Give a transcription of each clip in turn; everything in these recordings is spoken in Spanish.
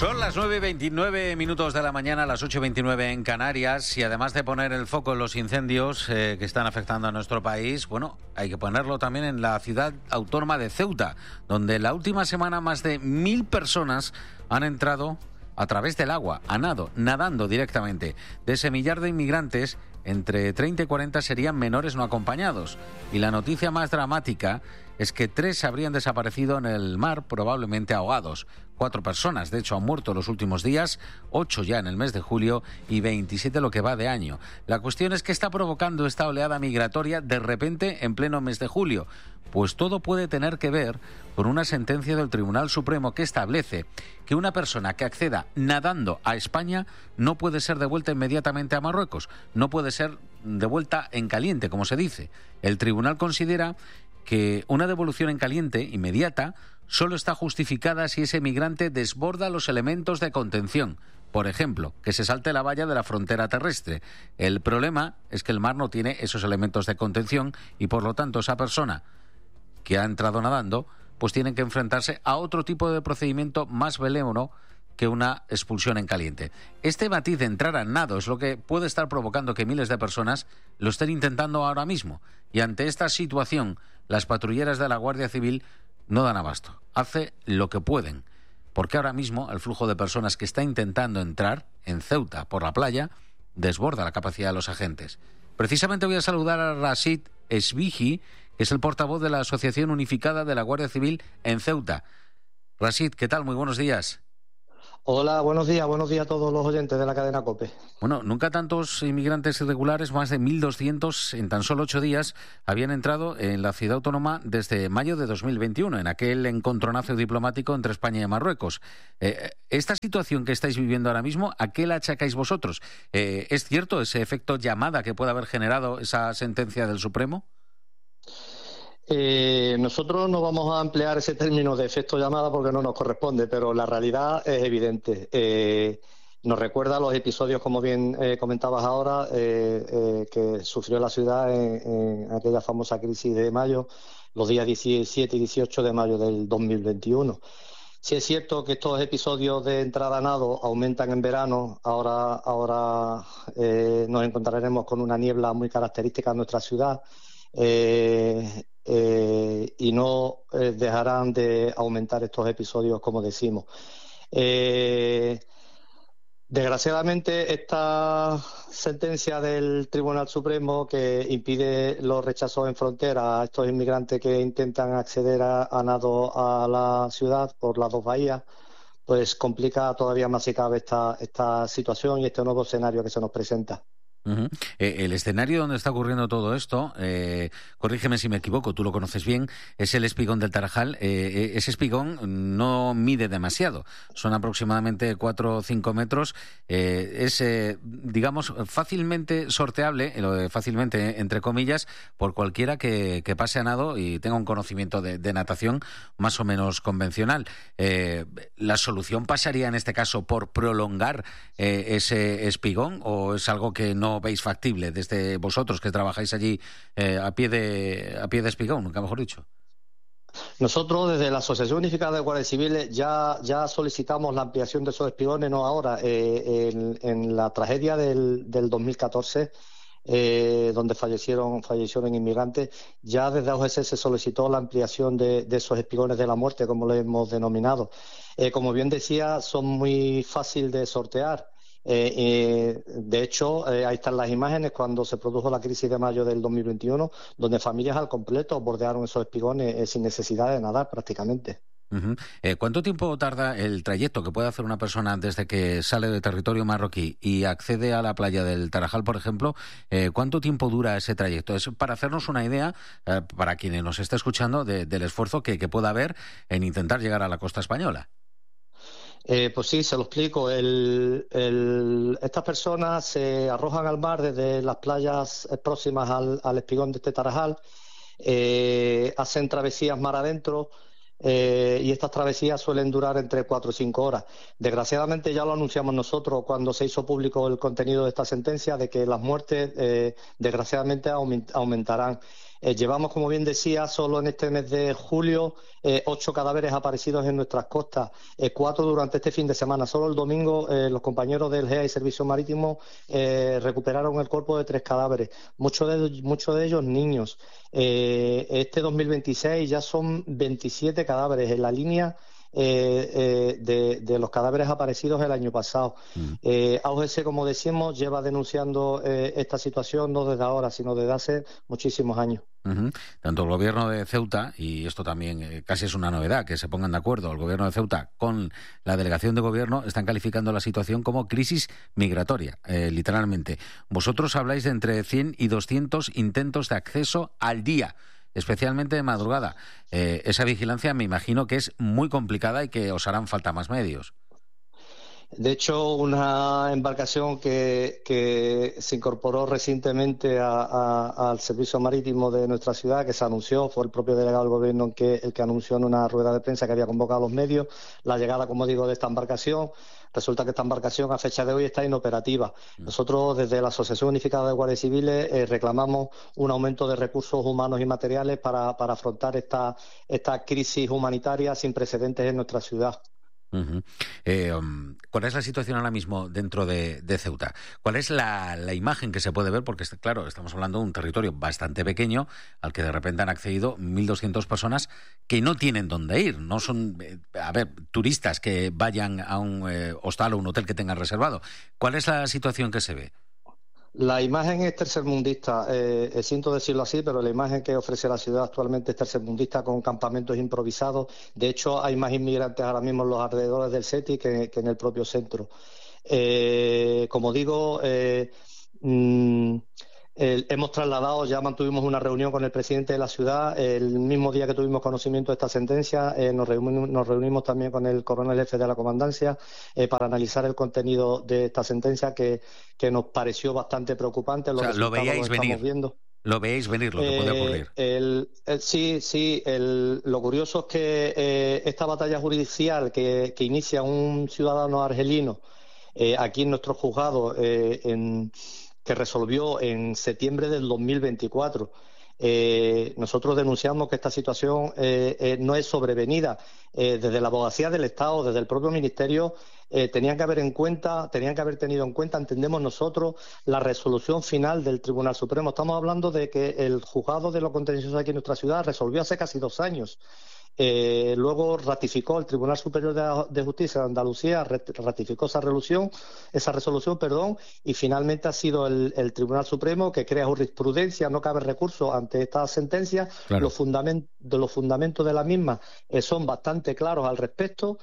Son las 9:29 de la mañana, las 8:29 en Canarias, y además de poner el foco en los incendios que están afectando a nuestro país, bueno, hay que ponerlo también en la ciudad autónoma de Ceuta, donde la última semana más de 1.000 personas han entrado a través del agua, a nado, nadando directamente. De ese millar de inmigrantes, entre 30 y 40 serían menores no acompañados. Y la noticia más dramática es que 3 habrían desaparecido en el mar, probablemente ahogados. 4 personas, de hecho, han muerto en los últimos días, 8 ya en el mes de julio y 27 lo que va de año. La cuestión es, ¿qué está provocando esta oleada migratoria de repente en pleno mes de julio? Pues todo puede tener que ver con una sentencia del Tribunal Supremo que establece que una persona que acceda nadando a España no puede ser devuelta inmediatamente a Marruecos, no puede ser devuelta en caliente, como se dice. El tribunal considera que una devolución en caliente, inmediata, solo está justificada si ese migrante desborda los elementos de contención. Por ejemplo, que se salte la valla de la frontera terrestre. El problema es que el mar no tiene esos elementos de contención y, por lo tanto, esa persona que ha entrado nadando, pues tiene que enfrentarse a otro tipo de procedimiento más benévolo que una expulsión en caliente. Este matiz de entrar a nado es lo que puede estar provocando que miles de personas lo estén intentando ahora mismo. Y ante esta situación, las patrulleras de la Guardia Civil no dan abasto. Hace lo que pueden, porque ahora mismo el flujo de personas que está intentando entrar en Ceuta por la playa desborda la capacidad de los agentes. Precisamente voy a saludar a Rashid Esbiji, que es el portavoz de la Asociación Unificada de la Guardia Civil en Ceuta. Rashid, ¿qué tal? Muy buenos días. Hola, buenos días a todos los oyentes de la cadena COPE. Bueno, nunca tantos inmigrantes irregulares, más de 1.200 en tan solo 8 días, habían entrado en la ciudad autónoma desde mayo de 2021, en aquel encontronazo diplomático entre España y Marruecos. Esta situación que estáis viviendo ahora mismo, ¿a qué la achacáis vosotros? ¿Es cierto ese efecto llamada que puede haber generado esa sentencia del Supremo? Nosotros no vamos a emplear ese término de efecto llamada porque no nos corresponde, pero la realidad es evidente. Nos recuerda a los episodios, como bien comentabas ahora, que sufrió la ciudad en aquella famosa crisis de mayo, los días 17 y 18 de mayo del 2021. Sí es cierto que estos episodios de entrada a nado aumentan en verano. Ahora nos encontraremos con una niebla muy característica en nuestra ciudad. Y no dejarán de aumentar estos episodios, como decimos. Desgraciadamente, esta sentencia del Tribunal Supremo que impide los rechazos en frontera a estos inmigrantes que intentan acceder a nado a la ciudad por las 2 bahías, pues complica todavía más si cabe esta situación y este nuevo escenario que se nos presenta. Uh-huh. El escenario donde está ocurriendo todo esto, corrígeme si me equivoco, tú lo conoces bien, es el espigón del Tarajal. Ese espigón no mide demasiado, son aproximadamente 4 o 5 metros. Es, digamos, fácilmente sorteable, fácilmente entre comillas, por cualquiera que pase a nado y tenga un conocimiento de natación más o menos convencional. ¿La solución pasaría en este caso por prolongar ese espigón, o es algo que no veis factible desde vosotros que trabajáis allí a pie de espigón, nunca mejor dicho? Nosotros desde la Asociación Unificada de Guardias Civiles ya solicitamos la ampliación de esos espigones, no ahora, en la tragedia del 2014, donde fallecieron inmigrantes. Ya desde AOGC se solicitó la ampliación de esos espigones de la muerte, como lo hemos denominado. Como bien decía, son muy fáciles de sortear. De hecho, ahí están las imágenes cuando se produjo la crisis de mayo del 2021, donde familias al completo bordearon esos espigones sin necesidad de nadar prácticamente. Uh-huh. ¿Cuánto tiempo tarda el trayecto que puede hacer una persona desde que sale de territorio marroquí y accede a la playa del Tarajal, por ejemplo? ¿Cuánto tiempo dura ese trayecto? Es para hacernos una idea, para quienes nos está escuchando, del esfuerzo que pueda haber en intentar llegar a la costa española. Pues sí, se lo explico. Estas personas se arrojan al mar desde las playas próximas al espigón de este Tarajal, hacen travesías mar adentro, y estas travesías suelen durar entre 4 y 5 horas. Desgraciadamente ya lo anunciamos nosotros cuando se hizo público el contenido de esta sentencia, de que las muertes desgraciadamente aumentarán. Llevamos, como bien decía, solo en este mes de julio 8 cadáveres aparecidos en nuestras costas, 4 durante este fin de semana. Solo el domingo los compañeros del GEA y Servicio Marítimo recuperaron el cuerpo de 3 cadáveres, muchos de ellos niños. Este 2026 ya son 27 cadáveres en la línea de los cadáveres aparecidos el año pasado. AUGC, como decimos, lleva denunciando esta situación no desde ahora, sino desde hace muchísimos años. Tanto el gobierno de Ceuta, y esto también casi es una novedad, que se pongan de acuerdo el gobierno de Ceuta con la delegación de gobierno, están calificando la situación como crisis migratoria, literalmente. Vosotros habláis de entre 100 y 200 intentos de acceso al día, especialmente de madrugada. Esa vigilancia me imagino que es muy complicada y que os harán falta más medios. De hecho, una embarcación que se incorporó recientemente al servicio marítimo de nuestra ciudad, que se anunció, fue el propio delegado del gobierno el que anunció en una rueda de prensa que había convocado a los medios la llegada, como digo, de esta embarcación. Resulta que esta embarcación a fecha de hoy está inoperativa. Nosotros, desde la Asociación Unificada de Guardias Civiles, reclamamos un aumento de recursos humanos y materiales para afrontar esta crisis humanitaria sin precedentes en nuestra ciudad. ¿Cuál es la situación ahora mismo dentro de Ceuta? ¿Cuál es la imagen que se puede ver? Porque, claro, estamos hablando de un territorio bastante pequeño al que de repente han accedido 1.200 personas que no tienen dónde ir. No son, turistas que vayan a un hostal o un hotel que tengan reservado. ¿Cuál es la situación que se ve? La imagen es tercermundista, siento decirlo así, pero la imagen que ofrece la ciudad actualmente es tercermundista, con campamentos improvisados. De hecho, hay más inmigrantes ahora mismo en los alrededores del SETI que en el propio centro. Como digo, hemos trasladado, ya mantuvimos una reunión con el presidente de la ciudad el mismo día que tuvimos conocimiento de esta sentencia. Nos reunimos también con el coronel jefe de la comandancia para analizar el contenido de esta sentencia que nos pareció bastante preocupante. O sea, lo veíais venir. Lo veéis venir, lo que puede ocurrir. Sí. Lo curioso es que esta batalla judicial que inicia un ciudadano argelino aquí en nuestro juzgado, que resolvió en septiembre del 2024. Nosotros denunciamos que esta situación no es sobrevenida. Desde la Abogacía del Estado, desde el propio Ministerio, tenían que haber tenido en cuenta, entendemos nosotros, la resolución final del Tribunal Supremo. Estamos hablando de que el juzgado de lo contencioso aquí en nuestra ciudad resolvió hace casi 2 años. Luego ratificó el Tribunal Superior de Justicia de Andalucía, ratificó esa resolución, y finalmente ha sido el Tribunal Supremo que crea jurisprudencia. No cabe recurso ante esta sentencia. Claro. Los fundamentos de la misma son bastante claros al respecto.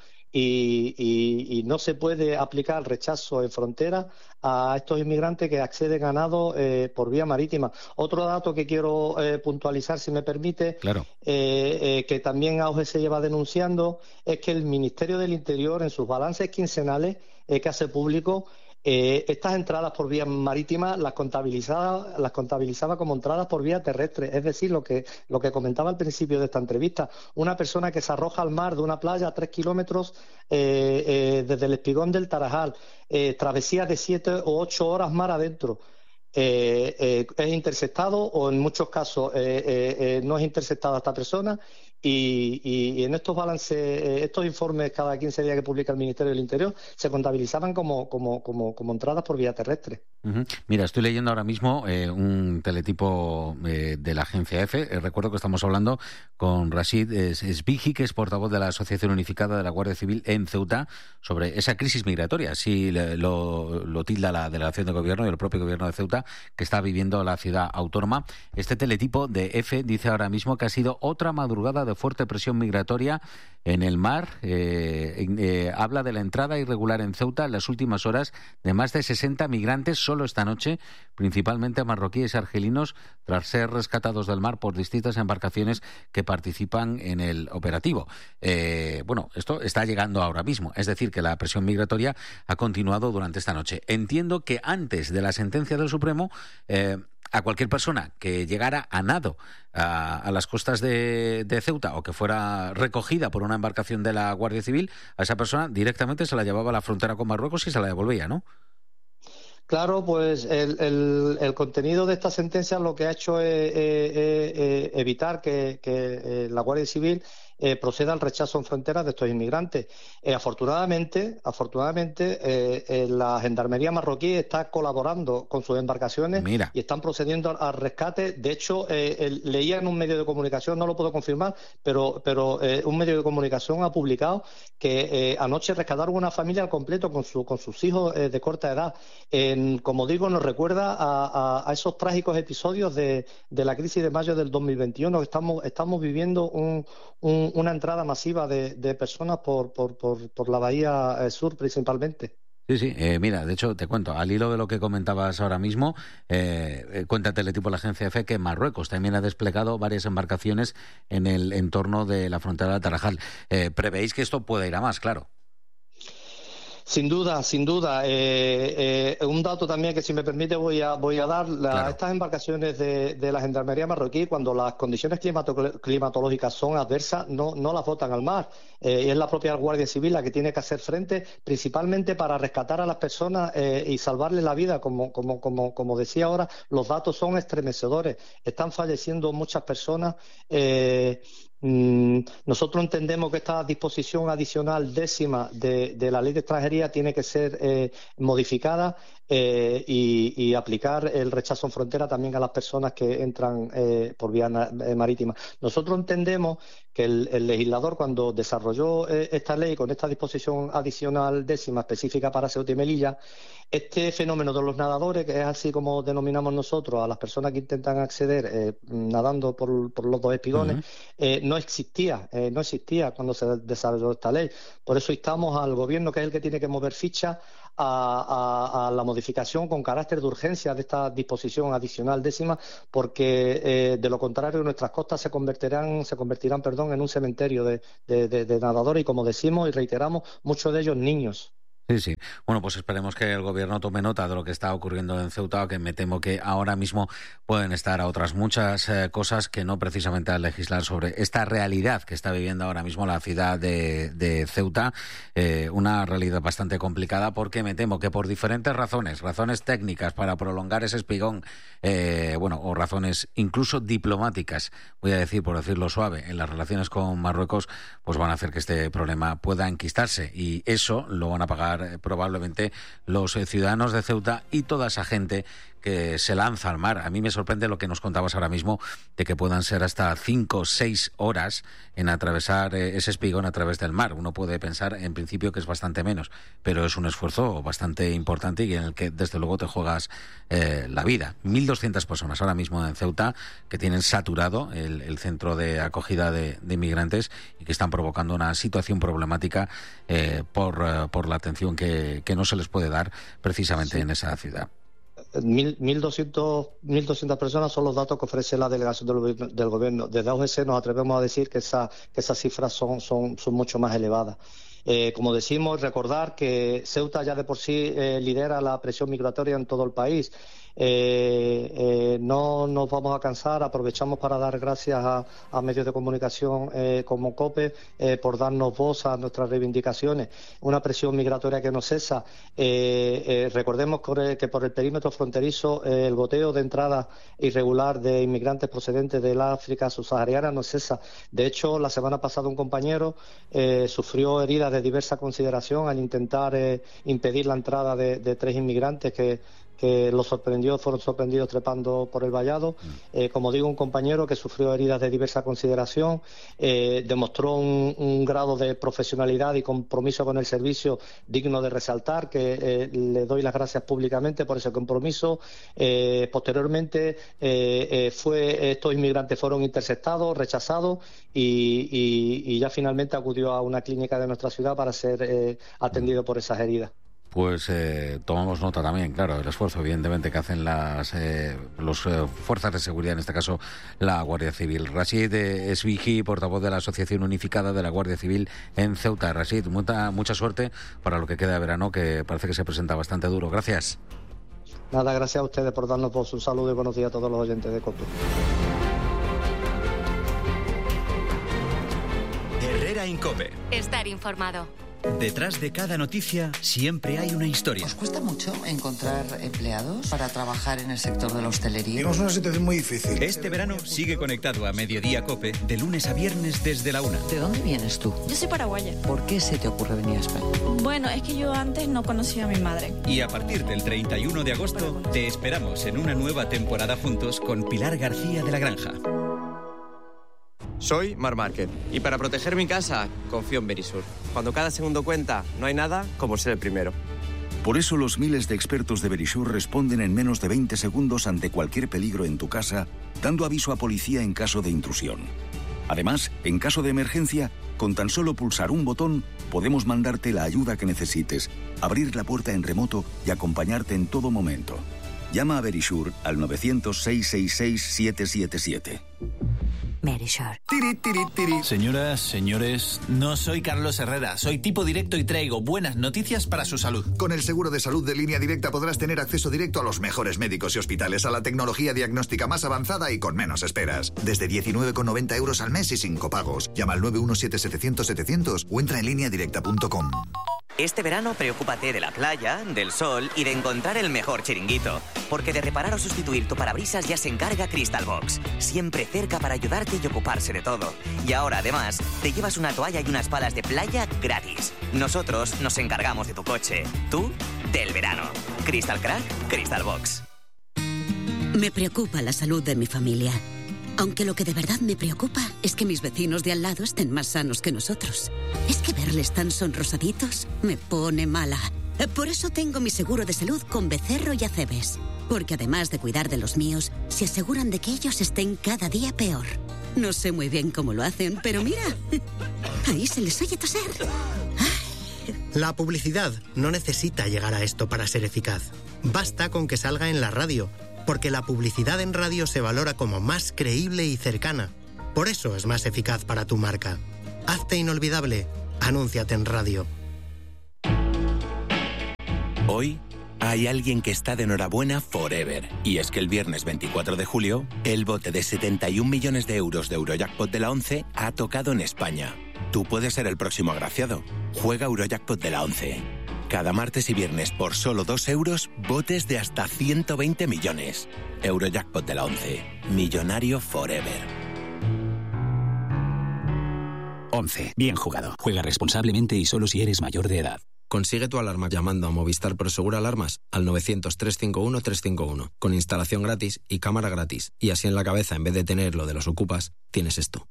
Y no se puede aplicar rechazo en frontera a estos inmigrantes que acceden a nado por vía marítima. Otro dato que quiero puntualizar, si me permite, claro. Que también AUGC se lleva denunciando, es que el Ministerio del Interior, en sus balances quincenales que hace público, estas entradas por vía marítima las contabilizaba como entradas por vía terrestre. Es decir, lo que comentaba al principio de esta entrevista, una persona que se arroja al mar de una playa a 3 kilómetros desde el Espigón del Tarajal, travesía de 7 o 8 horas mar adentro, es interceptado, o en muchos casos no es interceptada esta persona. Y en estos balances, estos informes cada 15 días que publica el Ministerio del Interior, se contabilizaban como entradas por vía terrestre. Mira, estoy leyendo ahora mismo un teletipo de la agencia EFE. Recuerdo que estamos hablando con Rashid Esbigi, que es portavoz de la Asociación Unificada de la Guardia Civil en Ceuta, sobre esa crisis migratoria. Así lo tilda la delegación de gobierno y el propio gobierno de Ceuta, que está viviendo la ciudad autónoma. Este teletipo de EFE dice ahora mismo que ha sido otra madrugada de fuerte presión migratoria en el mar. Habla de la entrada irregular en Ceuta en las últimas horas de más de 60 migrantes solo esta noche, principalmente marroquíes y argelinos, tras ser rescatados del mar por distintas embarcaciones que participan en el operativo. Esto está llegando ahora mismo, es decir, que la presión migratoria ha continuado durante esta noche. Entiendo que antes de la sentencia del Supremo, a cualquier persona que llegara a nado a las costas de Ceuta o que fuera recogida por una embarcación de la Guardia Civil, a esa persona directamente se la llevaba a la frontera con Marruecos y se la devolvía, ¿no? Claro, pues el contenido de esta sentencia lo que ha hecho es evitar que la Guardia Civil proceda al rechazo en fronteras de estos inmigrantes. Afortunadamente, la Gendarmería marroquí está colaborando con sus embarcaciones Mira. y están procediendo al rescate. De hecho, leía en un medio de comunicación, no lo puedo confirmar, pero un medio de comunicación ha publicado que anoche rescataron una familia al completo con sus hijos de corta edad. Como digo, nos recuerda a esos trágicos episodios de la crisis de mayo del 2021. Estamos viviendo una entrada masiva de personas por la Bahía Sur principalmente. Sí, sí, mira, de hecho te cuento, al hilo de lo que comentabas ahora mismo, cuenta Teletipo, la agencia EFE, que Marruecos también ha desplegado varias embarcaciones en el entorno de la frontera de Tarajal. ¿Prevéis que esto pueda ir a más, claro? Sin duda, sin duda. Un dato también que, si me permite, voy a dar. Claro. Estas embarcaciones de la Gendarmería marroquí, cuando las condiciones climatológicas son adversas, no las botan al mar. Y es la propia Guardia Civil la que tiene que hacer frente, principalmente para rescatar a las personas y salvarles la vida. Como decía ahora, los datos son estremecedores. Están falleciendo muchas personas. Nosotros entendemos que esta disposición adicional 10ª de la Ley de Extranjería tiene que ser modificada y aplicar el rechazo en frontera también a las personas que entran por vía marítima. Nosotros entendemos que el legislador, cuando desarrolló esta ley con esta disposición adicional 10ª específica para Ceuta y Melilla, este fenómeno de los nadadores, que es así como denominamos nosotros a las personas que intentan acceder nadando por los dos espigones, no existía cuando se desarrolló esta ley. Por eso instamos al Gobierno, que es el que tiene que mover ficha, a la modificación con carácter de urgencia de esta disposición adicional 10ª, porque de lo contrario nuestras costas se convertirán en un cementerio de nadadores y, como decimos y reiteramos, muchos de ellos niños. Sí, sí. Bueno, pues esperemos que el Gobierno tome nota de lo que está ocurriendo en Ceuta, que me temo que ahora mismo pueden estar a otras muchas cosas que no precisamente a legislar sobre esta realidad que está viviendo ahora mismo la ciudad de Ceuta, una realidad bastante complicada, porque me temo que por diferentes razones técnicas para prolongar ese espigón, o razones incluso diplomáticas, voy a decir, por decirlo suave, en las relaciones con Marruecos, pues van a hacer que este problema pueda enquistarse, y eso lo van a pagar probablemente los ciudadanos de Ceuta y toda esa gente que se lanza al mar. A mí me sorprende lo que nos contabas ahora mismo, de que puedan ser hasta 5 o 6 horas en atravesar ese espigón a través del mar. Uno puede pensar en principio que es bastante menos, pero es un esfuerzo bastante importante y en el que desde luego te juegas la vida. 1.200 personas ahora mismo en Ceuta que tienen saturado el centro de acogida de inmigrantes y que están provocando una situación problemática por la atención que no se les puede dar precisamente en esa ciudad. 1.200 personas son los datos que ofrece la delegación del Gobierno. Desde AOGC nos atrevemos a decir que esas cifras son mucho más elevadas. Como decimos, recordar que Ceuta ya de por sí lidera la presión migratoria en todo el país. No nos vamos a cansar. Aprovechamos para dar gracias a medios de comunicación como COPE por darnos voz a nuestras reivindicaciones. Una presión migratoria que no cesa. Recordemos que por el perímetro fronterizo el goteo de entrada irregular de inmigrantes procedentes del África subsahariana no cesa. De hecho, la semana pasada un compañero sufrió heridas de diversa consideración al intentar impedir la entrada de 3 inmigrantes que fueron sorprendidos trepando por el vallado. Como digo, un compañero que sufrió heridas de diversa consideración, demostró un grado de profesionalidad y compromiso con el servicio digno de resaltar, que le doy las gracias públicamente por ese compromiso. Posteriormente, estos inmigrantes fueron interceptados, rechazados y ya finalmente acudió a una clínica de nuestra ciudad para ser atendido por esas heridas. Pues tomamos nota también, claro, el esfuerzo evidentemente que hacen las fuerzas de seguridad, en este caso la Guardia Civil. Rashid Esvigi, portavoz de la Asociación Unificada de la Guardia Civil en Ceuta. Rashid, mucha suerte para lo que queda de verano, que parece que se presenta bastante duro. Gracias. Nada, gracias a ustedes por darnos voz. Un saludo y buenos días a todos los oyentes de COPE. Herrera Incope. Estar informado. Detrás de cada noticia siempre hay una historia. ¿Os cuesta mucho encontrar empleados para trabajar en el sector de la hostelería? Tenemos una situación muy difícil. Este verano sigue conectado a Mediodía COPE de lunes a viernes desde la 1. ¿De dónde vienes tú? Yo soy paraguaya. ¿Por qué se te ocurre venir a España? Bueno, es que yo antes no conocía a mi madre. Y a partir del 31 de agosto te esperamos en una nueva temporada juntos con Pilar García de la Granja. Soy Mar Márquez y para proteger mi casa confío en Verisur. Cuando cada segundo cuenta, no hay nada como ser el primero. Por eso los miles de expertos de Verisur responden en menos de 20 segundos ante cualquier peligro en tu casa, dando aviso a policía en caso de intrusión. Además, en caso de emergencia, con tan solo pulsar un botón, podemos mandarte la ayuda que necesites, abrir la puerta en remoto y acompañarte en todo momento. Llama a Verisur al 900-666-777. Verisur. Señoras, señores, no soy Carlos Herrera, soy tipo directo y traigo buenas noticias para su salud. Con el seguro de salud de Línea Directa podrás tener acceso directo a los mejores médicos y hospitales, a la tecnología diagnóstica más avanzada y con menos esperas. Desde 19,90 euros al mes y sin copagos. Llama al 917-700-700 o entra en lineadirecta.com. Este verano preocúpate de la playa, del sol y de encontrar el mejor chiringuito. Porque de reparar o sustituir tu parabrisas ya se encarga Crystal Box. Siempre cerca para ayudarte y ocuparse de todo. Y ahora, además, te llevas una toalla y unas palas de playa gratis. Nosotros nos encargamos de tu coche. Tú, del verano. Crystal Crack, Crystal Box. Me preocupa la salud de mi familia. Aunque lo que de verdad me preocupa es que mis vecinos de al lado estén más sanos que nosotros. Es que verles tan sonrosaditos me pone mala. Por eso tengo mi seguro de salud con Becerro y Acebes. Porque además de cuidar de los míos, se aseguran de que ellos estén cada día peor. No sé muy bien cómo lo hacen, pero mira, ahí se les oye toser. La publicidad no necesita llegar a esto para ser eficaz. Basta con que salga en la radio, porque la publicidad en radio se valora como más creíble y cercana. Por eso es más eficaz para tu marca. Hazte inolvidable. Anúnciate en radio. Hoy hay alguien que está de enhorabuena forever. Y es que el viernes 24 de julio, el bote de 71 millones de euros de Eurojackpot de la 11 ha tocado en España. Tú puedes ser el próximo agraciado. Juega Eurojackpot de la 11. Cada martes y viernes por solo 2 euros, botes de hasta 120 millones. Eurojackpot de la 11. Millonario forever. 11. Bien jugado. Juega responsablemente y solo si eres mayor de edad. Consigue tu alarma llamando a Movistar Prosegur Alarmas al 900-351-351, con instalación gratis y cámara gratis. Y así en la cabeza, en vez de tener lo de los ocupas, tienes esto.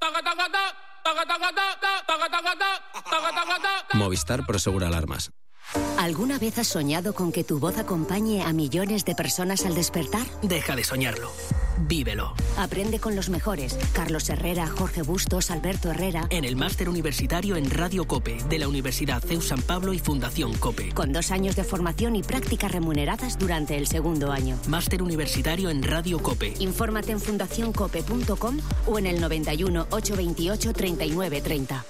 Movistar Prosegur Alarmas. ¿Alguna vez has soñado con que tu voz acompañe a millones de personas al despertar? Deja de soñarlo. Vívelo. Aprende con los mejores. Carlos Herrera, Jorge Bustos, Alberto Herrera. En el máster universitario en Radio COPE, de la Universidad CEU San Pablo y Fundación COPE. Con 2 años de formación y prácticas remuneradas durante el segundo año. Máster universitario en Radio COPE. Infórmate en fundacioncope.com o en el 91 828 3930.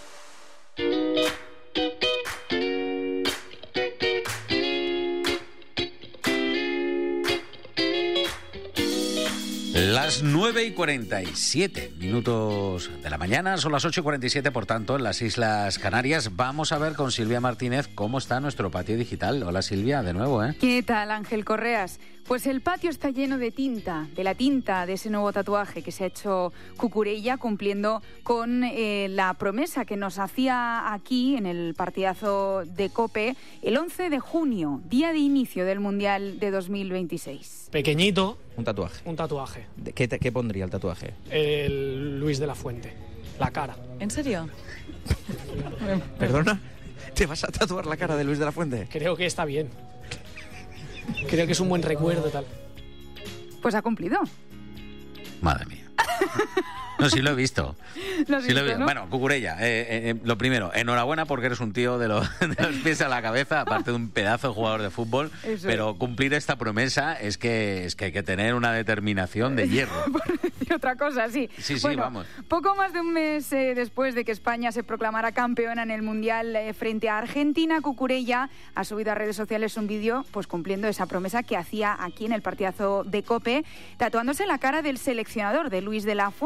Las 9:47 minutos de la mañana, son las 8:47, por tanto, en las Islas Canarias. Vamos a ver con Silvia Martínez cómo está nuestro patio digital. Hola, Silvia, de nuevo, ¿eh? ¿Qué tal, Ángel Correas? Pues el patio está lleno de tinta, de la tinta de ese nuevo tatuaje que se ha hecho Cucurella, cumpliendo con la promesa que nos hacía aquí en el partidazo de COPE el 11 de junio, día de inicio del Mundial de 2026. Pequeñito. Un tatuaje. Un tatuaje. ¿Qué pondría el tatuaje? El Luis de la Fuente. La cara. ¿En serio? ¿Perdona? ¿Te vas a tatuar la cara de Luis de la Fuente? Creo que está bien. Creo que es un buen recuerdo tal. Pues ha cumplido. Madre mía. No, sí lo he visto. Lo has visto, ¿no? Bueno, Cucurella, lo primero, enhorabuena porque eres un tío de los pies a la cabeza, aparte de un pedazo de jugador de fútbol, Eso pero cumplir esta promesa es que hay que tener una determinación de hierro. Por decir otra cosa, sí. Sí, bueno, vamos. Poco más de un mes después de que España se proclamara campeona en el Mundial frente a Argentina, Cucurella ha subido a redes sociales un vídeo pues cumpliendo esa promesa que hacía aquí en el partidazo de COPE, tatuándose la cara del seleccionador, de Luis de la Fuente.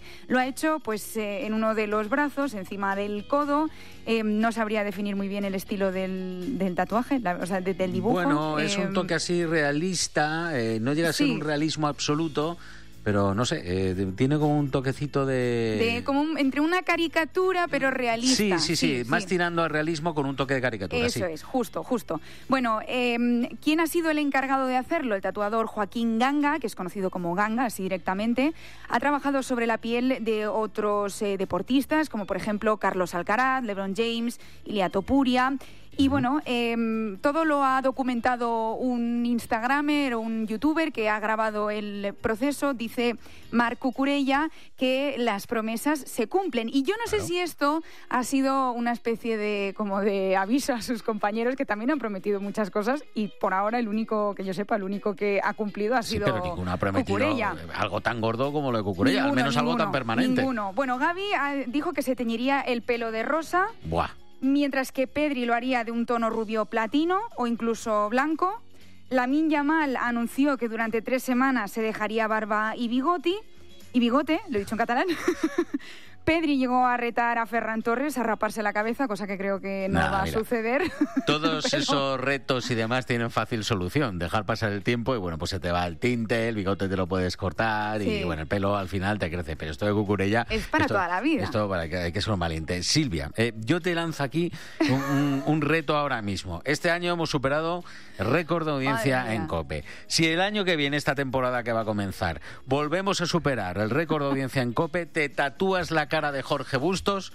Lo ha hecho pues en uno de los brazos, encima del codo. No sabría definir muy bien el estilo del tatuaje, o sea, del dibujo. Bueno, es un toque así realista, no llega a ser un realismo absoluto, pero no sé, tiene como un toquecito entre una caricatura pero realista. Sí, más tirando al realismo con un toque de caricatura. Eso es, justo. Bueno, ¿quién ha sido el encargado de hacerlo? El tatuador Joaquín Ganga, que es conocido como Ganga, así directamente. Ha trabajado sobre la piel de otros deportistas, como por ejemplo Carlos Alcaraz, LeBron James, Ilia Topuria. Y bueno, todo lo ha documentado un instagramer o un youtuber que ha grabado el proceso. Dice Marc Cucurella que las promesas se cumplen. Y yo no sé si esto ha sido una especie de aviso a sus compañeros, que también han prometido muchas cosas, y por ahora el único que ha cumplido ha sido pero ninguno ha prometido Cucurella. Algo tan gordo como lo de Cucurella, al menos algo tan permanente. Ninguno. Bueno, Gavi dijo que se teñiría el pelo de rosa. Buah. Mientras que Pedri lo haría de un tono rubio platino o incluso blanco. Lamine Yamal anunció que durante 3 semanas se dejaría barba y bigote, lo he dicho en catalán. Pedri llegó a retar a Ferran Torres a raparse la cabeza, cosa que creo que no va a suceder. Todos esos retos y demás tienen fácil solución. Dejar pasar el tiempo y bueno, pues se te va el tinte, el bigote te lo puedes cortar y bueno, el pelo al final te crece. Pero esto de Cucurella... Es para toda la vida. Esto hay que ser un valiente. Silvia, yo te lanzo aquí un reto ahora mismo. Este año hemos superado el récord de audiencia en COPE. Si el año que viene, esta temporada que va a comenzar, volvemos a superar el récord de audiencia en COPE, te tatúas la cara de Jorge Bustos.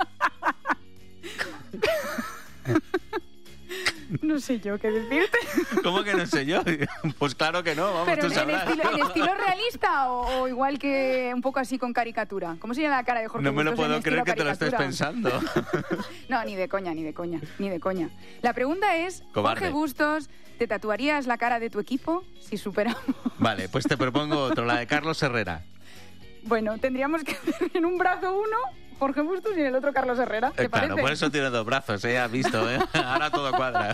No sé yo qué decirte. ¿Cómo que no sé yo? Pues claro que no, vamos, pero tú sabrás. ¿En estilo realista o igual que un poco así con caricatura? ¿Cómo sería la cara de Jorge Bustos? No me lo puedo creer que te lo estés pensando. No, ni de coña. La pregunta es, Cobarde. Jorge Bustos, ¿te tatuarías la cara de tu equipo si superamos? Vale, pues te propongo otro, la de Carlos Herrera. Bueno, tendríamos que hacer en un brazo uno Jorge Bustos y en el otro Carlos Herrera. ¿Te claro, parece? Por eso tiene 2 brazos, has visto, ahora todo cuadra.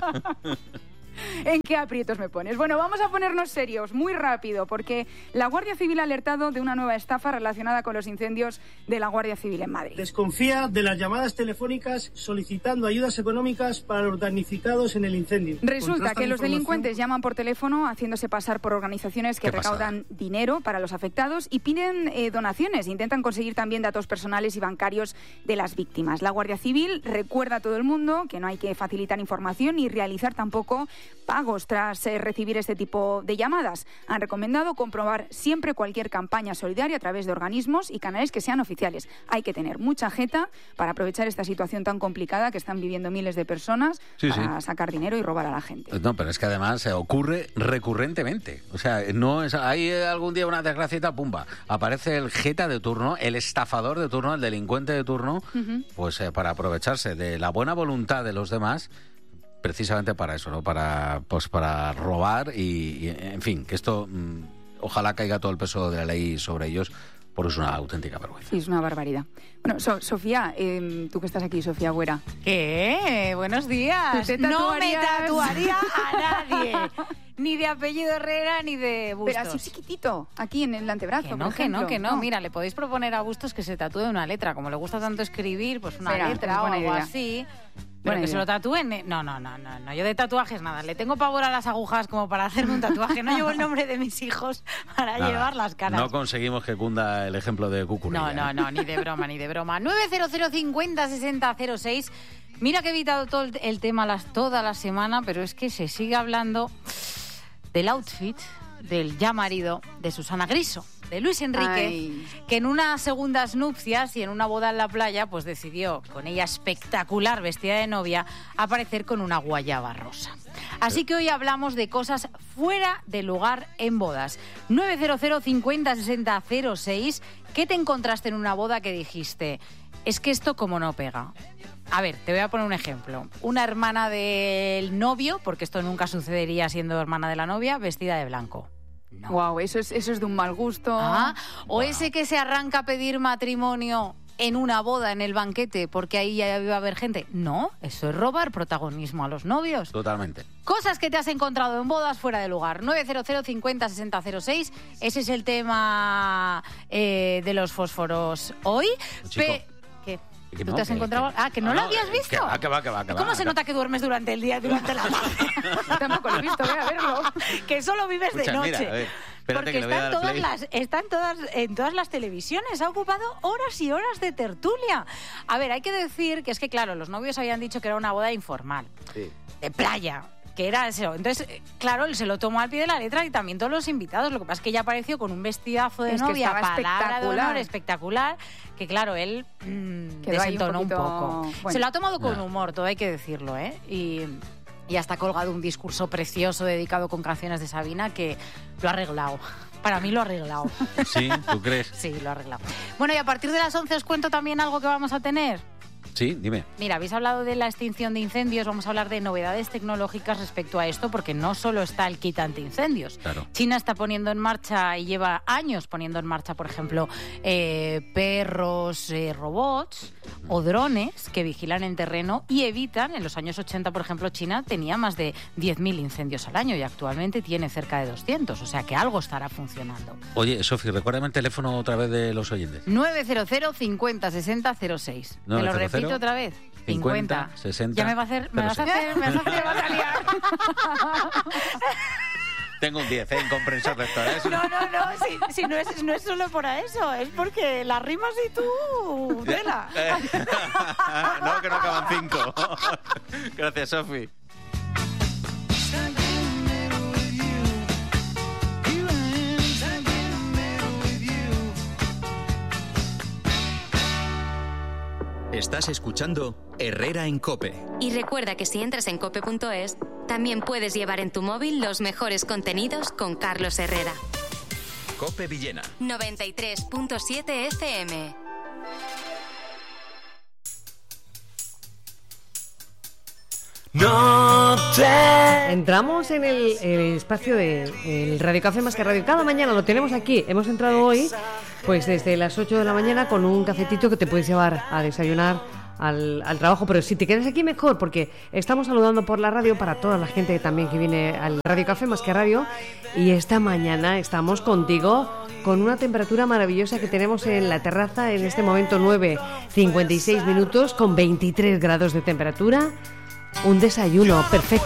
¿En qué aprietos me pones? Bueno, vamos a ponernos serios muy rápido, porque la Guardia Civil ha alertado de una nueva estafa relacionada con los incendios de la Guardia Civil en Madrid. Desconfía de las llamadas telefónicas solicitando ayudas económicas para los damnificados en el incendio. Resulta que los delincuentes llaman por teléfono haciéndose pasar por organizaciones que recaudan dinero para los afectados y piden donaciones. Intentan conseguir también datos personales y bancarios de las víctimas. La Guardia Civil recuerda a todo el mundo que no hay que facilitar información ni realizar tampoco pagos tras recibir este tipo de llamadas. Han recomendado comprobar siempre cualquier campaña solidaria a través de organismos y canales que sean oficiales. Hay que tener mucha jeta para aprovechar esta situación tan complicada que están viviendo miles de personas para sacar dinero y robar a la gente. No, pero es que además ocurre recurrentemente. O sea, no es, hay algún día una desgracia y tal, pumba, aparece el jeta de turno, el estafador de turno, el delincuente de turno, pues para aprovecharse de la buena voluntad de los demás, precisamente para eso, ¿no? Para robar y en fin, que esto ojalá caiga todo el peso de la ley sobre ellos, porque es una auténtica vergüenza. Sí, es una barbaridad. Bueno, Sofía, tú que estás aquí, Sofía Güera. ¿Qué? Buenos días. No me tatuaría a nadie. Ni de apellido Herrera ni de Bustos. Pero así chiquitito, aquí en el antebrazo, que no. Mira, le podéis proponer a Bustos que se tatúe una letra. Como le gusta tanto escribir, pues una letra o algo así. Pero que se lo tatúen. No, yo de tatuajes nada. Le tengo pavor a las agujas como para hacerme un tatuaje. No llevo el nombre de mis hijos para llevar las caras. No conseguimos que cunda el ejemplo de Cucurella. No, ni de broma. 900506006. Mira que he evitado todo el tema toda la semana, pero es que se sigue hablando del outfit del ya marido de Susana Griso, de Luis Enrique, que en unas segundas nupcias y en una boda en la playa, pues decidió, con ella espectacular, vestida de novia, aparecer con una guayaba rosa. Así que hoy hablamos de cosas fuera de lugar en bodas. 900506006. ¿Qué te encontraste en una boda que dijiste, es que esto como no pega? A ver, te voy a poner un ejemplo. Una hermana del novio, porque esto nunca sucedería siendo hermana de la novia, vestida de blanco. No. Wow, eso es de un mal gusto. O ese que se arranca a pedir matrimonio en una boda, en el banquete, porque ahí ya iba a haber gente. No, eso es robar protagonismo a los novios. Totalmente. Cosas que te has encontrado en bodas fuera de lugar. 900 50 60 06. Ese es el tema de los fósforos hoy. ¿Qué? ¿Tú te has encontrado? ¿Que no lo habías visto? Que va. ¿Cómo se nota que duermes durante el día y durante la tarde? Tampoco lo he visto, voy a verlo. Que solo vives de noche. Mira, a ver, porque que están en todas las televisiones. Ha ocupado horas y horas de tertulia. A ver, hay que decir que es que, claro, los novios habían dicho que era una boda informal. Sí. De playa. Que era eso. Entonces, claro, él se lo tomó al pie de la letra y también todos los invitados. Lo que pasa es que ella apareció con un vestidazo de novia, palabra de honor, espectacular, que claro, él desentonó un poco. Bueno. Se lo ha tomado con humor, todo hay que decirlo, ¿eh? Y hasta ha colgado un discurso precioso dedicado con canciones de Sabina que lo ha arreglado. Para mí lo ha arreglado. ¿Sí? ¿Tú crees? Sí, lo ha arreglado. Bueno, y a partir de las 11 os cuento también algo que vamos a tener. Sí, dime. Mira, habéis hablado de la extinción de incendios, vamos a hablar de novedades tecnológicas respecto a esto, porque no solo está el kit antiincendios. Claro. China está poniendo en marcha y lleva años poniendo en marcha, por ejemplo, perros, robots o drones que vigilan en terreno y evitan. En los años 80, por ejemplo, China tenía más de 10.000 incendios al año y actualmente tiene cerca de 200, o sea que algo estará funcionando. Oye, Sofi, recuérdame el teléfono otra vez de los oyentes. 900 50 60 06. Me lo repito otra vez. 50 60. Ya me vas a liar. Tengo un 10, en comprensión lectora. No, si no es solo por eso, es porque las rimas y tú, tela. No, que no acaban 5. Gracias, Sofi. Estás escuchando Herrera en COPE. Y recuerda que si entras en cope.es, también puedes llevar en tu móvil los mejores contenidos con Carlos Herrera. COPE Villena 93.7 FM. Entramos en el espacio del Radio Café Más que Radio. Cada mañana lo tenemos aquí. Hemos entrado hoy pues desde las 8 de la mañana con un cafetito que te puedes llevar a desayunar al trabajo, pero si te quedas aquí mejor, porque estamos saludando por la radio para toda la gente también que viene al Radio Café Más que Radio, y esta mañana estamos contigo con una temperatura maravillosa que tenemos en la terraza en este momento 9:56 minutos con 23 grados de temperatura. Un desayuno perfecto.